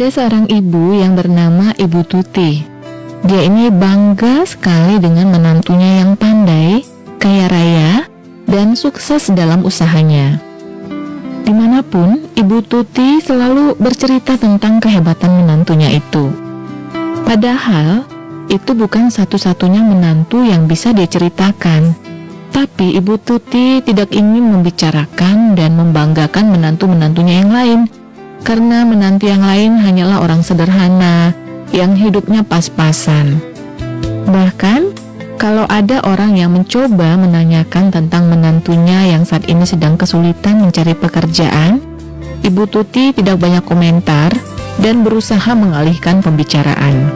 Ada seorang ibu yang bernama Ibu Tuti. Dia ini bangga sekali dengan menantunya yang pandai, kaya raya, dan sukses dalam usahanya. Dimanapun, Ibu Tuti selalu bercerita tentang kehebatan menantunya itu. Padahal, itu bukan satu-satunya menantu yang bisa dia ceritakan. Tapi Ibu Tuti tidak ingin membicarakan dan membanggakan menantu-menantunya yang lain, karena menantu yang lain hanyalah orang sederhana yang hidupnya pas-pasan. Bahkan, kalau ada orang yang mencoba menanyakan tentang menantunya yang saat ini sedang kesulitan mencari pekerjaan, Ibu Tuti tidak banyak komentar dan berusaha mengalihkan pembicaraan.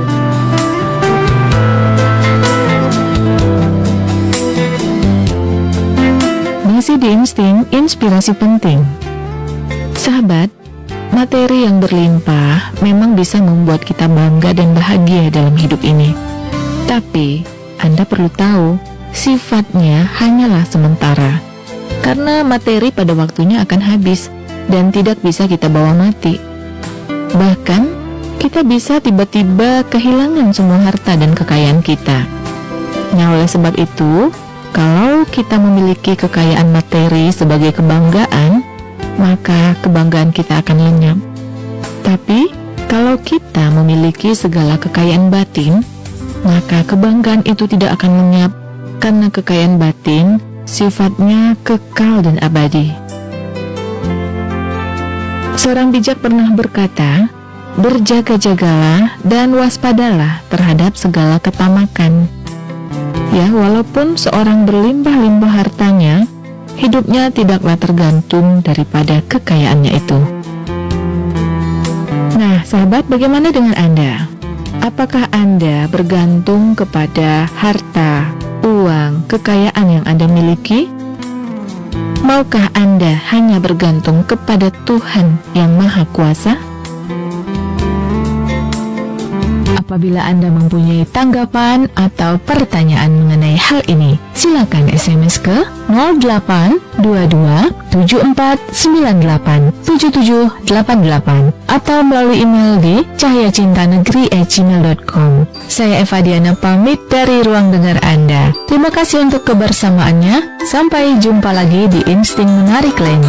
Masih di Insting, inspirasi penting. Sahabat, materi yang berlimpah memang bisa membuat kita bangga dan bahagia dalam hidup ini. Tapi, Anda perlu tahu, sifatnya hanyalah sementara. Karena materi pada waktunya akan habis dan tidak bisa kita bawa mati. Bahkan, kita bisa tiba-tiba kehilangan semua harta dan kekayaan kita. Nah, oleh sebab itu, kalau kita memiliki kekayaan materi sebagai kebanggaan, maka kebanggaan kita akan lenyap. Tapi, kalau kita memiliki segala kekayaan batin, maka kebanggaan itu tidak akan lenyap, karena kekayaan batin sifatnya kekal dan abadi. Seorang bijak pernah berkata, berjaga-jagalah dan waspadalah terhadap segala ketamakan. Ya, walaupun seorang berlimpah-limpah hartanya, hidupnya tidaklah tergantung daripada kekayaannya itu. Nah, sahabat, bagaimana dengan Anda? Apakah Anda bergantung kepada harta, uang, kekayaan yang Anda miliki? Maukah Anda hanya bergantung kepada Tuhan yang Maha Kuasa? Apabila Anda mempunyai tanggapan atau pertanyaan mengenai hal ini, silakan SMS ke 0822-7498-7788 atau melalui email di cahayacintanegeri@gmail.com. Saya Eva Diana pamit dari ruang dengar Anda. Terima kasih untuk kebersamaannya. Sampai jumpa lagi di Insting Menarik lainnya.